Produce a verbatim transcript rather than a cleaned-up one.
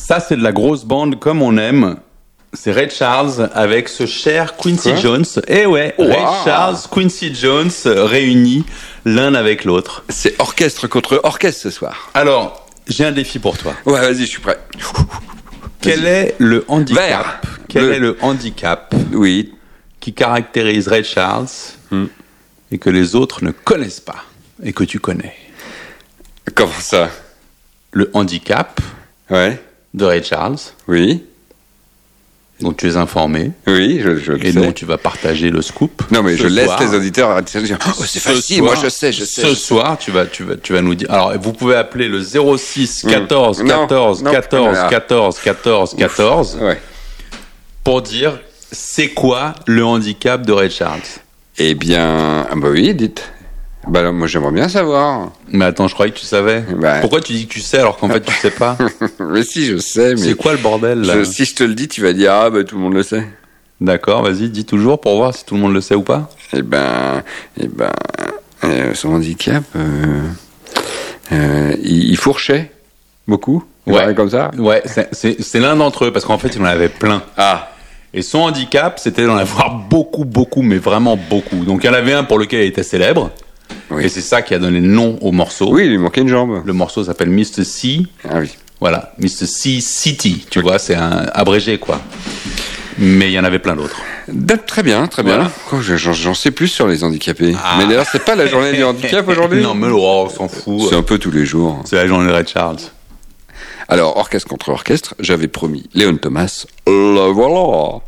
Ça, c'est de la grosse bande comme on aime. C'est Ray Charles avec ce cher Quincy Quoi Jones. Eh ouais, Wow. Ray Charles, Quincy Jones euh, réunis l'un avec l'autre. C'est orchestre contre orchestre ce soir. Alors, j'ai un défi pour toi. Ouais, vas-y, je suis prêt. Quel est le handicap Vert. Quel Bleu. est le handicap Oui. qui caractérise Ray Charles Hmm. et que les autres ne connaissent pas et que tu connais? Comment ça? Le handicap Ouais. de Ray Charles, Oui. dont tu es informé Oui, je, je le et sais. dont tu vas partager le scoop. Non, mais ce je laisse soir. les auditeurs dire oh, c'est Ce facile, soir- moi je sais, je sais. Ce je sais. soir, tu vas, tu vas, tu vas nous dire. Alors, vous pouvez appeler le zéro six quatorze Non, quatorze non, quatorze non. quatorze quatorze quatorze Ouais. pour dire c'est quoi le handicap de Ray Charles. Eh bien, ah bah oui, dites. Bah alors, moi j'aimerais bien savoir. Mais attends, je croyais que tu savais. Bah. Pourquoi tu dis que tu sais alors qu'en fait tu sais pas? Mais si, je sais, mais C'est quoi le bordel là? je- si je te le dis, tu vas dire ah bah tout le monde le sait. D'accord, vas-y, dis toujours pour voir si tout le monde le sait ou pas. Eh ben, eh ben, euh, son handicap, euh, euh, il, il fourchait beaucoup. Ouais. Comme ça. Ouais, c'est- c'est c'est l'un d'entre eux parce qu'en fait il en avait plein. Ah. Et son handicap, c'était d'en avoir beaucoup, beaucoup, mais vraiment beaucoup. Donc il y en avait un pour lequel il était célèbre. Oui. Et c'est ça qui a donné le nom au morceau. Oui, il lui manquait une jambe. Le morceau s'appelle mister C. Ah oui. Voilà, mister C City. Tu vois, c'est un abrégé, quoi. Mais il y en avait plein d'autres. Da- Très bien, très bien. Voilà. Oh, je- j'en, j'en sais plus sur les handicapés. Ah. Mais d'ailleurs, c'est pas la journée du handicap aujourd'hui. Non, mais oh, on s'en fout. C'est un peu tous les jours. C'est la journée de Ray Charles. Alors, orchestre contre orchestre, j'avais promis Léon Thomas. Le voilà.